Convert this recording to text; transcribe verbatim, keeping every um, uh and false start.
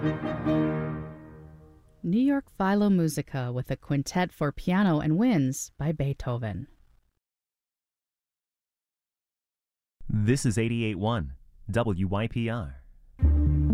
New York Philumusica with a quintet for piano and winds by Beethoven. This is eighty-eight point one W Y P R.